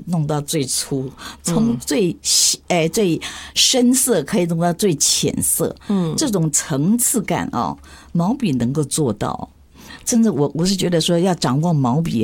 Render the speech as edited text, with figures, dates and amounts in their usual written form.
弄到最粗，从最最深色可以弄到最浅色，这种层次感毛笔能够做到。甚至我是觉得说要掌握毛笔